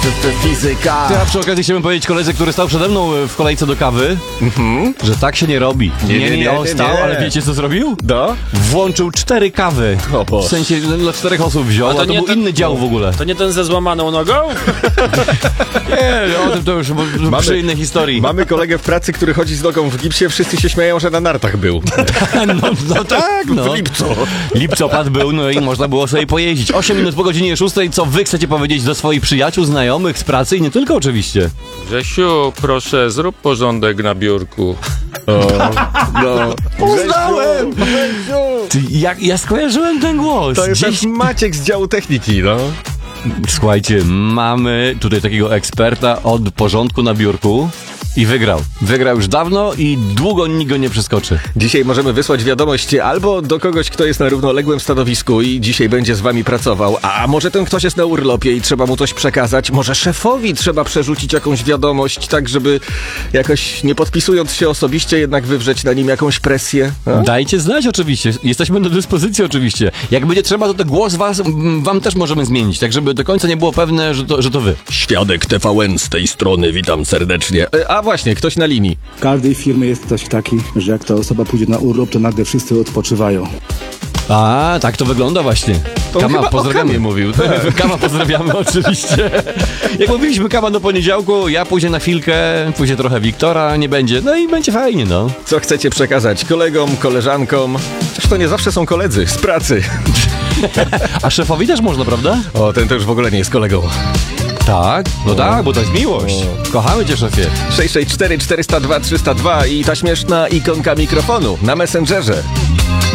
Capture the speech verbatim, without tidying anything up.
Fizyka. To ja przy okazji chciałbym powiedzieć koledze, który stał przede mną w kolejce do kawy, Mhm. że tak się nie robi. Nie, nie, nie, on nie, stał, nie. ale wiecie co zrobił? Do? Włączył cztery kawy. O Boże. W sensie dla czterech osób wziął, a to, nie był ten- inny dział w ogóle. To nie ten ze złamaną nogą? Nie, o tym to już bo- przy innej historii. Mamy kolegę w pracy, który chodzi z nogą w gipsie, wszyscy się śmieją, że na nartach był. No, no tak, no. W lipcu. Lipcopad był, no i można było sobie pojeździć. osiem minut po godzinie szóstej, co wy chcecie powiedzieć do swoich przyjaciół, znajomych z pracy i nie tylko oczywiście. Grzesiu, proszę, zrób porządek na biurku. No. Poznałem! Ty, jak, ja skojarzyłem ten głos. To jest Gdzieś... ten Maciek z działu techniki, no. Słuchajcie, mamy tutaj takiego eksperta od porządku na biurku i wygrał. Wygrał już dawno i długo nikt go nie przeskoczy. Dzisiaj możemy wysłać wiadomość albo do kogoś, kto jest na równoległym stanowisku i dzisiaj będzie z wami pracował, a może ten ktoś jest na urlopie i trzeba mu coś przekazać, może szefowi trzeba przerzucić jakąś wiadomość, tak żeby jakoś nie podpisując się osobiście jednak wywrzeć na nim jakąś presję. A? Dajcie znać oczywiście, jesteśmy do dyspozycji oczywiście. Jak będzie trzeba, to ten głos was, m, wam też możemy zmienić, tak żeby do końca nie było pewne, że to, że to wy. Świadek T V N z tej strony, witam serdecznie. E, A właśnie, ktoś na linii. W każdej firmie jest ktoś taki, że jak ta osoba pójdzie na urlop, to nagle wszyscy odpoczywają. A, tak to wygląda właśnie. To Kama, chyba o pozdrawiamy. Kamie mówił, tak. Kama, pozdrawiamy oczywiście. Jak mówiliśmy, Kama do poniedziałku, ja pójdę na chwilkę, pójdzie trochę Wiktora, nie będzie, no i będzie fajnie, no. Co chcecie przekazać kolegom, koleżankom? Zresztą nie zawsze są koledzy z pracy. A szefowi też można, prawda? O, ten to już w ogóle nie jest kolegą. Tak, no tak, bo to jest miłość. Kochamy cię, szefie. sześć sześć cztery cztery zero dwa trzysta dwa i ta śmieszna ikonka mikrofonu na Messengerze.